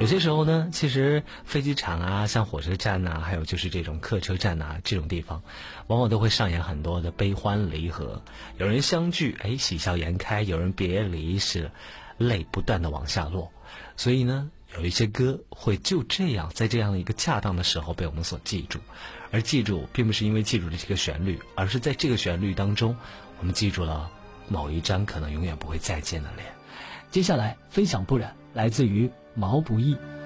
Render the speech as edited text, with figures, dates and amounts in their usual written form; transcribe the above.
有些时候呢，其实飞机场啊，像火车站啊，还有就是这种客车站啊，这种地方，往往都会上演很多的悲欢离合。有人相聚，喜笑颜开；有人别离，是泪不断的往下落。所以呢，有一些歌会就这样在这样的一个恰当的时候被我们所记住，而记住并不是因为记住了这个旋律，而是在这个旋律当中，我们记住了某一张可能永远不会再见的脸。 接下来分享不染来自于毛不易。